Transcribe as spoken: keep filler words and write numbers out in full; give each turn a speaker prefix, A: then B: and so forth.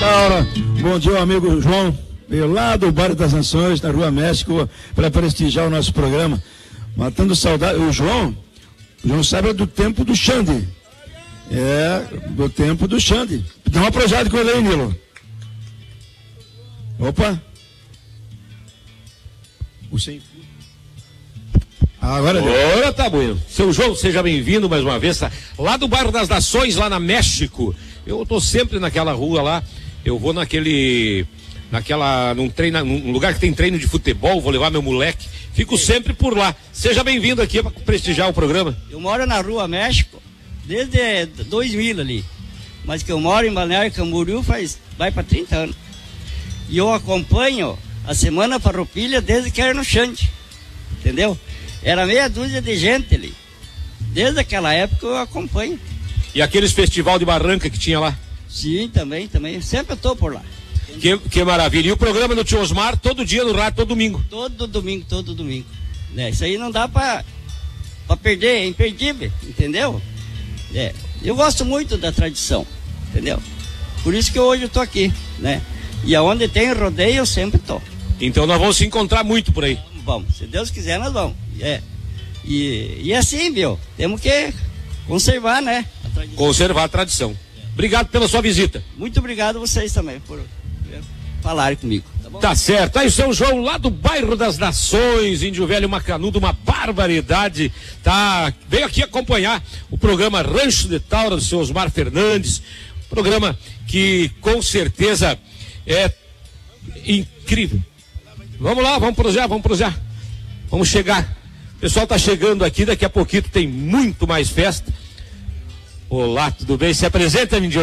A: Taura. Bom dia, amigo João. Veio lá do Bairro das Nações, na Rua México, para prestigiar o nosso programa. Matando saudade. O João, o João sabe do tempo do Xande. É, do tempo do Xande. Dá uma projada com ele aí, Nilo. Opa. O sem
B: Agora Ora, tá bueno. Seu João, seja bem-vindo mais uma vez. Tá? Lá do Bairro das Nações, lá na México. Eu tô sempre naquela rua lá. Eu vou naquele. Naquela. Num, treino, num lugar que tem treino de futebol. Vou levar meu moleque. Fico sempre por lá. Seja bem-vindo aqui para prestigiar o programa.
C: Eu moro na Rua México desde dois mil ali. Mas que eu moro em Balneário Camboriú faz. Vai para trinta anos. E eu acompanho a Semana Farroupilha desde que era no Xande. Entendeu? Era meia dúzia de gente ali. Desde aquela época eu acompanho.
B: E aqueles festival de barranca que tinha lá?
C: Sim, também, também. Sempre estou por lá.
B: Que, que maravilha. E o programa do Tio Osmar, todo dia no rádio, todo domingo?
C: Todo domingo, todo domingo. É, isso aí não dá para perder, é imperdível, entendeu? É, eu gosto muito da tradição, entendeu? Por isso que hoje eu estou aqui, né? E aonde tem rodeio eu sempre estou.
B: Então nós vamos se encontrar muito por aí.
C: Vamos, se Deus quiser nós vamos. É. E, e assim, viu? Temos que conservar, né? A
B: conservar a tradição. Obrigado pela sua visita.
C: Muito obrigado a vocês também por falarem comigo. Tá bom?
B: Tá certo. Aí o seu João lá do Bairro das Nações, Índio Velho Macanudo, uma barbaridade. Tá, veio aqui acompanhar o programa Rancho de Taura do seu Osmar Fernandes. Programa que com certeza é incrível. Vamos lá, vamos prosear, vamos prosear. Vamos chegar. O pessoal tá chegando aqui, daqui a pouquinho tem muito mais festa. Olá, tudo bem? Se apresenta, Mindio.